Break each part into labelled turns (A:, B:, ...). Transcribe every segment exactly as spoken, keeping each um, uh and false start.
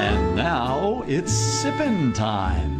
A: And now it's sippin' time.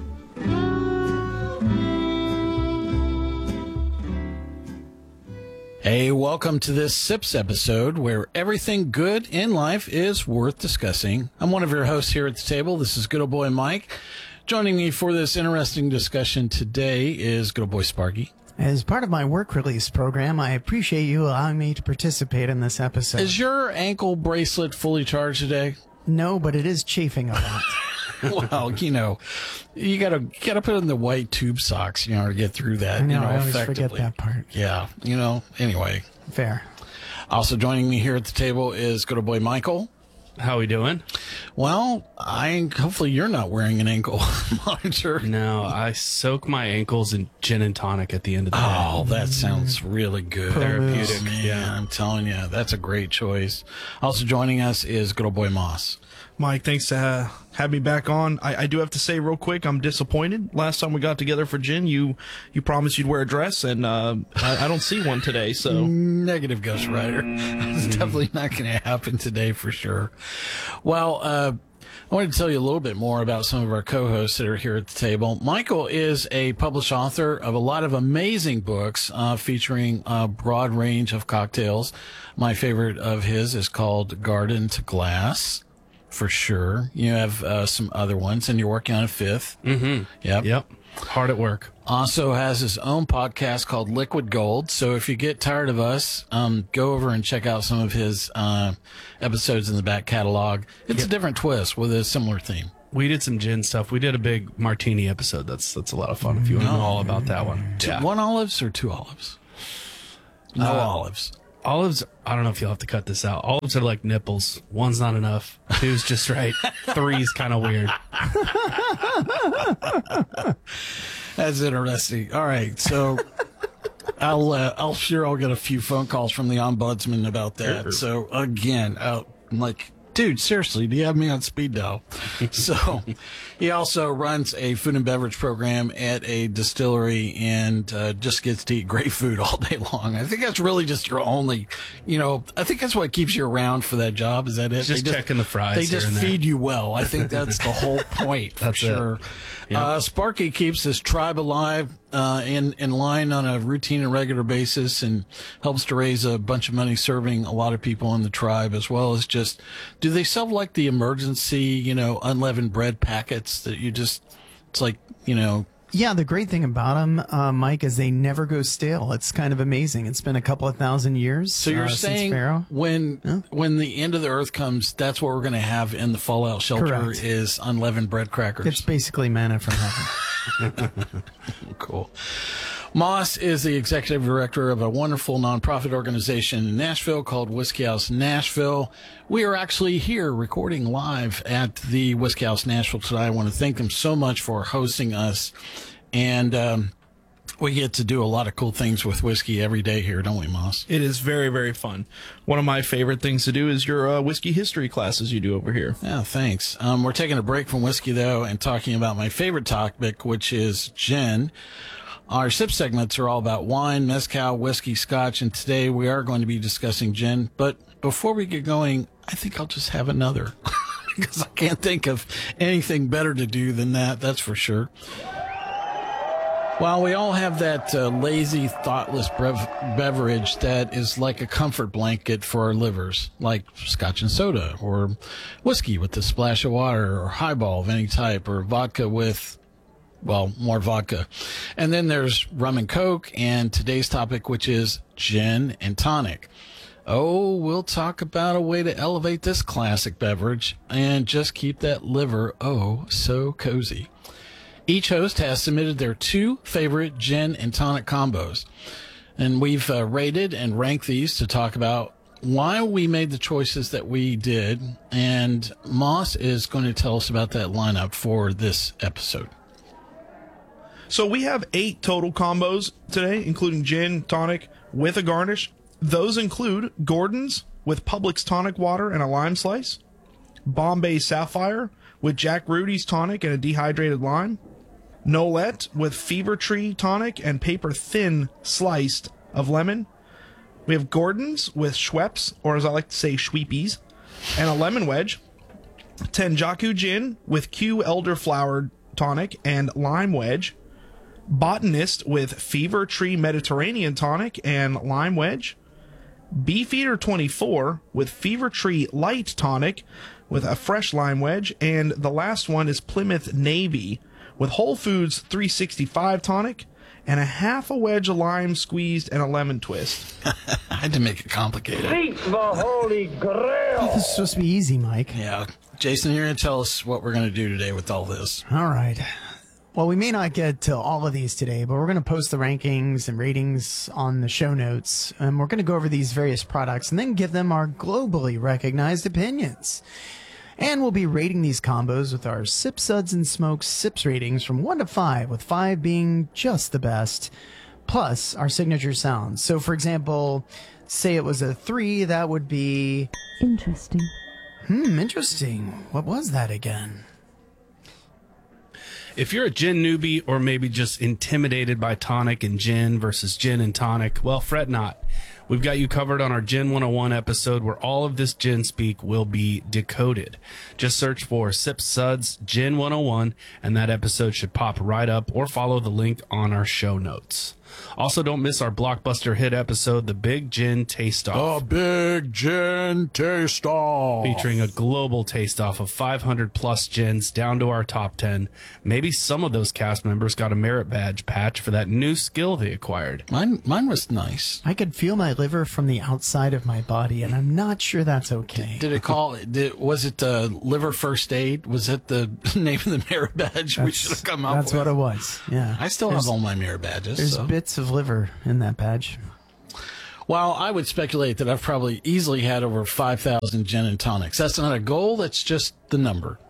B: Hey, welcome to this Sips episode where everything good in life is worth discussing. I'm one of your hosts here at the table. This is good old boy Mike. Joining me for this interesting discussion today is good old boy Sparky.
C: As part of my work release program, I appreciate you allowing me to participate in this episode.
B: Is your ankle bracelet fully charged today?
C: No, but it is chafing a lot.
B: Well, you know, you gotta you gotta put in the white tube socks, you know, to get through that.
C: I know,
B: you know,
C: I always
B: effectively.
C: forget that part.
B: Yeah, you know. Anyway,
C: fair.
B: Also joining me here at the table is good old boy Michael.
D: How we doing?
B: Well, I hopefully you're not wearing an ankle monitor.
D: No, I soak my ankles in gin and tonic at the end of the day.
B: Oh, that sounds really good.
D: Therapeutic.
B: Oh, man,
D: Yeah.
B: I'm telling you, that's a great choice. Also joining us is good old boy Moss.
E: Mike, thanks to uh, have me back on. I, I do have to say real quick, I'm disappointed. Last time we got together for gin, you you promised you'd wear a dress, and uh, I, I don't see one today. So
B: Negative, Ghost Rider. It's definitely not going to happen today for sure. Well, uh, I wanted to tell you a little bit more about some of our co-hosts that are here at the table. Michael is a published author of a lot of amazing books uh, featuring a broad range of cocktails. My favorite of his is called Garden to Glass. For sure. You have uh, some other ones, and you're working on a fifth.
D: Mm-hmm.
B: Yep.
D: Yep. Hard at work.
B: Also has his own podcast called Liquid Gold. So if you get tired of us, um, go over and check out some of his uh, episodes in the back catalog. It's
D: Yep.
B: a different twist with a similar theme.
D: We did some gin stuff. We did a big martini episode. That's that's a lot of fun. If you want to know all about that one.
B: Two,
D: Yeah.
B: One olives or two olives? No
D: Uh,
B: olives.
D: Olives, I don't know if you'll have to cut this out. Olives are like nipples. One's not enough. Two's just right. Three's kind of weird.
B: That's interesting. All right, so I'll uh, I'll sure I'll get a few phone calls from the ombudsman about that.
D: Sure.
B: So again, uh, I'm like, dude, seriously, do you have me on speed dial? So he also runs a food and beverage program at a distillery and uh, just gets to eat great food all day long. I think that's really just your only, you know, I think that's what keeps you around for that job. Is that it?
D: Just
B: They
D: checking the fries
B: They
D: here
B: just
D: and there.
B: feed you well. I think that's the whole point for
D: That's it.
B: sure.
D: Yeah.
B: Uh, Sparky keeps his tribe alive uh, in, in line on a routine and regular basis and helps to raise a bunch of money serving a lot of people in the tribe, as well as just, do they sell like the emergency, you know, unleavened bread packets that you just, it's like, you know,
C: Yeah, the great thing about them, uh, Mike, is they never go stale. It's kind of amazing. It's been a couple of thousand years.
B: so you're
C: uh, since
B: saying
C: Pharaoh.
B: when
C: Huh?
B: when the end of the earth comes, that's what we're going to have in the fallout shelter
C: Correct.
B: is unleavened bread crackers.
C: It's basically manna from heaven.
B: Cool. Moss is the executive director of a wonderful nonprofit organization in Nashville called Whiskey House Nashville. We are actually here recording live at the Whiskey House Nashville today. I want to thank them so much for hosting us. And um, we get to do a lot of cool things with whiskey every day here, don't we, Moss?
E: it is very, very fun. One of my favorite things to do is your uh, whiskey history classes you do over here.
B: Yeah, thanks. Um, we're taking a break from whiskey, though, and talking about my favorite topic, which is gin. Our sip segments are all about wine, mezcal, whiskey, scotch, and today we are going to be discussing gin. But before we get going, I think I'll just have another because I can't think of anything better to do than that, that's for sure. Well, we all have that uh, lazy, thoughtless brev- beverage that is like a comfort blanket for our livers, like scotch and soda, or whiskey with a splash of water, or highball of any type, or vodka with, well, more vodka. And then there's rum and coke, and today's topic, which is gin and tonic. Oh, we'll talk about a way to elevate this classic beverage and just keep that liver, oh, so cozy. Each host has submitted their two favorite gin and tonic combos, and we've uh, rated and ranked these to talk about why we made the choices that we did, and Moss is going to tell us about that lineup for this episode.
E: So we have eight total combos today, including gin, tonic, with a garnish. Those include Gordon's with Publix tonic water and a lime slice, Bombay Sapphire with Jack Rudy's tonic and a dehydrated lime, Nolette with Fever Tree tonic and paper thin sliced of lemon. We have Gordon's with Schweppes, or as I like to say, Schweepies, and a lemon wedge. Tenjaku Gin with Q Elderflower Tonic and Lime Wedge. Botanist with Fever Tree Mediterranean Tonic and Lime Wedge. Beefeater twenty-four with Fever Tree Light Tonic with a fresh lime wedge. And the last one is Plymouth Navy with Whole Foods three sixty-five Tonic and a half a wedge of lime squeezed and a lemon twist.
B: I had to make it complicated.
F: Seek the Holy Grail.
C: This is supposed to be easy, Mike.
B: Yeah. Jason, you're going to tell us what we're going to do today with all this.
C: All right. Well, we may not get to all of these today, but we're going to post the rankings and ratings on the show notes. And we're going to go over these various products and then give them our globally recognized opinions. And we'll be rating these combos with our Sip Suds and Smokes Sips ratings from one to five, with five being just the best, plus our signature sounds. So, for example, say it was a three, that would be...
G: Interesting.
C: Hmm, interesting. What was that again?
D: If you're a gin newbie or maybe just intimidated by tonic and gin versus gin and tonic, well, fret not. We've got you covered on our Gin one oh one episode where all of this gin speak will be decoded. Just search for Sip Suds Gin one oh one and that episode should pop right up, or follow the link on our show notes. Also, don't miss our blockbuster hit episode, The Big Gin Taste Off.
B: The Big Gin Taste Off.
D: Featuring a global taste off of five hundred plus gins down to our top ten. Maybe some of those cast members got a merit badge patch for that new skill they acquired.
B: Mine, mine was nice.
C: I could feel my liver from the outside of my body, and I'm not sure that's okay.
B: Did it call, did, was it uh, liver first aid? Was it the name of the merit badge we
C: That's-
B: should have come up
C: That's
B: with?
C: what it was. Yeah.
B: I still
C: There's-
B: have all my merit badges.
C: There's
B: so.
C: bits of liver in that badge.
B: Well, I would speculate that I've probably easily had over five thousand gin and tonics. That's not a goal, that's just the number.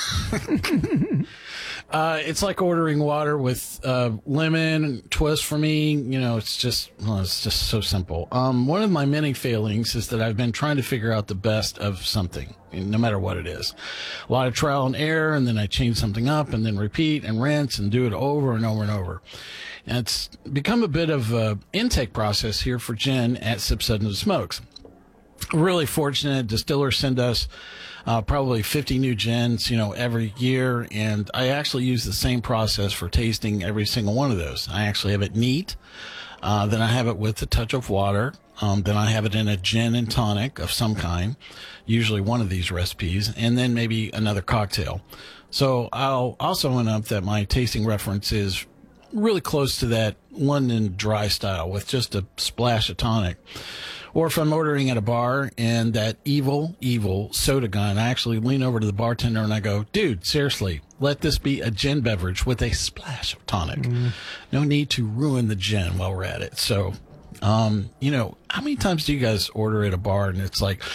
B: uh, it's like ordering water with uh, lemon and twist for me. You know, it's just, well, it's just so simple. Um, one of my many failings is that I've been trying to figure out the best of something, no matter what it is. A lot of trial and error, and then I change something up, and then repeat and rinse and do it over and over and over. And it's become a bit of an intake process here for gin at Sip Suds and Smokes. Really fortunate. Distillers send us uh, probably fifty new gins, you know, every year. And I actually use the same process for tasting every single one of those. I actually have it neat. Uh, then I have it with a touch of water. Um, then I have it in a gin and tonic of some kind, usually one of these recipes, and then maybe another cocktail. So I'll also end up that my tasting reference is really close to that London dry style with just a splash of tonic. Or if I'm ordering at a bar and that evil, evil soda gun, I actually lean over to the bartender and I go, dude, seriously, let this be a gin beverage with a splash of tonic. Mm. No need to ruin the gin while we're at it. So, um, you know, how many times do you guys order at a bar and it's like...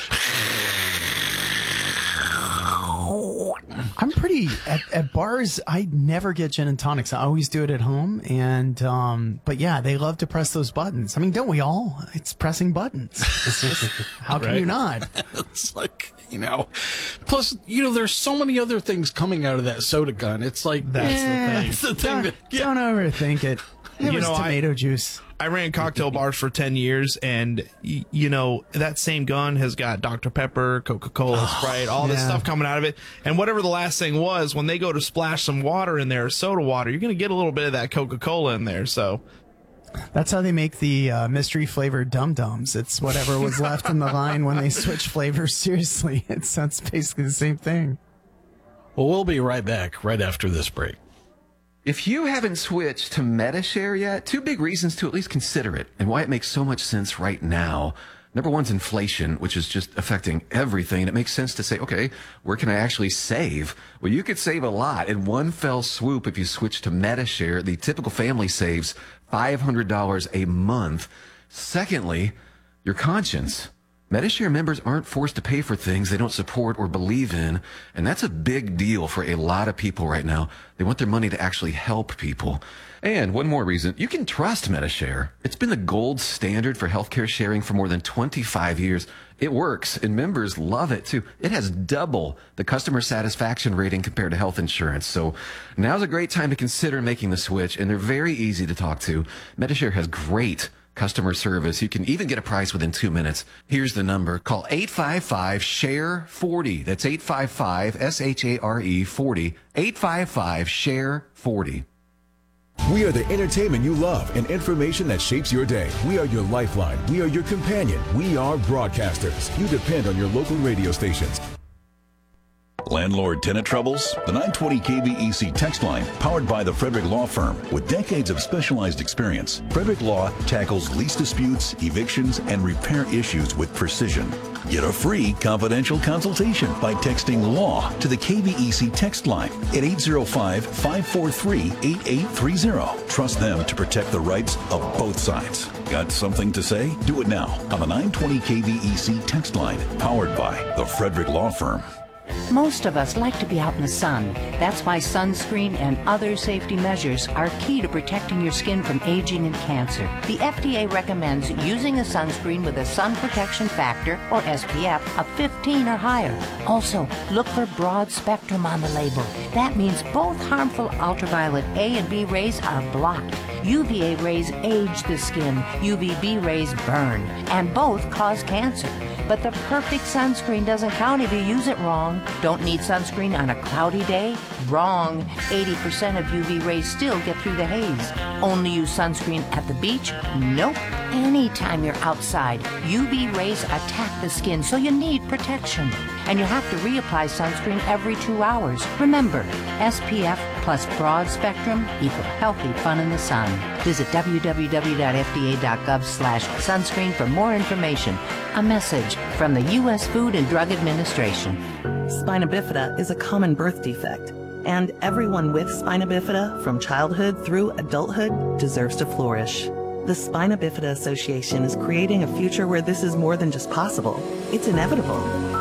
C: I'm pretty at, at bars. I never get gin and tonics. I always do it at home. And um, but yeah, they love to press those buttons. I mean, don't we all? It's pressing buttons. It's just, how can
D: Right.
C: you not?
B: It's like, you know, plus, you know, there's so many other things coming out of that soda gun. It's like,
C: That's
B: eh,
C: the thing.
B: It's the thing
C: Don't,
B: that, yeah.
C: don't overthink it. It
E: You
C: was
E: know, I-
C: tomato juice.
E: I ran cocktail bars for ten years, and, y- you know, that same gun has got Doctor Pepper, Coca-Cola, Sprite, all this
C: yeah.
E: stuff coming out of it. And whatever the last thing was, when they go to splash some water in there, soda water, you're going to get a little bit of that Coca-Cola in there. So,
C: That's how they make the uh, mystery flavored Dum Dums. It's whatever was left in the line when they switch flavors. Seriously, it's that's basically the same thing.
B: Well, we'll be right back right after this break.
H: If you haven't switched to MediShare yet, two big reasons to at least consider it and why it makes so much sense right now. Number one's inflation, which is just affecting everything. And it makes sense to say, okay, where can I actually save? Well, you could save a lot in one fell swoop if you switch to MediShare. The typical family saves five hundred dollars a month. Secondly, your conscience. MediShare members aren't forced to pay for things they don't support or believe in, and that's a big deal for a lot of people right now. They want their money to actually help people. And one more reason, you can trust MediShare. It's been the gold standard for healthcare sharing for more than twenty-five years. It works, and members love it too. It has double the customer satisfaction rating compared to health insurance. So now's a great time to consider making the switch, and they're very easy to talk to. MediShare has great customer service. You can even get a price within two minutes. Here's the number. Call eight five five, S H A R E, forty. That's eight five five, S H A R E, forty. eight five five, S H A R E, forty.
G: We are the entertainment you love and information that shapes your day. We are your lifeline. We are your companion. We are broadcasters. You depend on your local radio stations.
I: Landlord-tenant troubles? The nine twenty K V E C text line, powered by the Frederick Law Firm. With decades of specialized experience, Frederick Law tackles lease disputes, evictions, and repair issues with precision. Get a free confidential consultation by texting LAW to the K V E C text line at eight zero five, five four three, eight eight three zero. Trust them to protect the rights of both sides. Got something to say? Do it now on the nine twenty K V E C text line, powered by the Frederick Law Firm.
J: Most of us like to be out in the sun. That's why sunscreen and other safety measures are key to protecting your skin from aging and cancer. The F D A recommends using a sunscreen with a sun protection factor, or S P F, of fifteen or higher. Also, look for broad spectrum on the label. That means both harmful ultraviolet A and B rays are blocked. U V A rays age the skin, U V B rays burn, and both cause cancer. But the perfect sunscreen doesn't count if you use it wrong. Don't need sunscreen on a cloudy day? Wrong. eighty percent of U V rays still get through the haze. Only use sunscreen at the beach? Nope. Anytime you're outside, U V rays attack the skin, so you need protection. And you have to reapply sunscreen every two hours. Remember, S P F plus broad spectrum equal healthy fun in the sun. Visit w w w dot f d a dot gov slash sunscreen for more information. A message from the U S Food and Drug Administration.
K: Spina bifida is a common birth defect, and everyone with spina bifida from childhood through adulthood deserves to flourish. The Spina Bifida Association is creating a future where this is more than just possible. It's inevitable.